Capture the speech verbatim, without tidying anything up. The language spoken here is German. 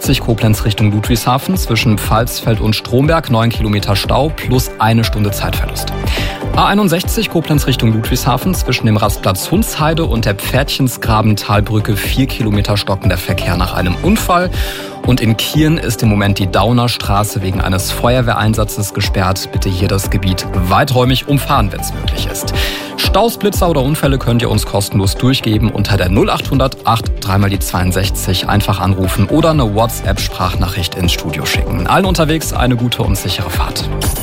achtzig Koblenz Richtung Ludwigshafen zwischen Pfalzfeld und Stromberg neun Kilometer Stau plus eine Stunde Zeitverlust. A einundsechzig Koblenz Richtung Ludwigshafen zwischen dem Rastplatz Hunsheide und der Pferdchensgraben-Talbrücke vier Kilometer stockender Verkehr nach einem Unfall. Und in Kirn ist im Moment die Daunerstraße wegen eines Feuerwehreinsatzes gesperrt. Bitte hier das Gebiet weiträumig umfahren, wenn es möglich ist. Staus, Blitzer oder Unfälle könnt ihr uns kostenlos durchgeben unter der null acht hundert acht dreimal die zweiundsechzig. Einfach anrufen oder eine WhatsApp-Sprachnachricht ins Studio schicken. Allen unterwegs eine gute und sichere Fahrt.